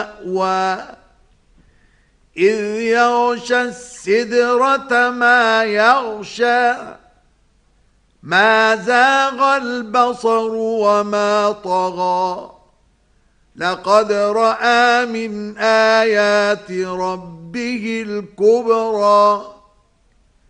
إذ يغشى السدرة ما يغشى ما زاغ البصر وما طغى لقد رأى من آيات ربه الكبرى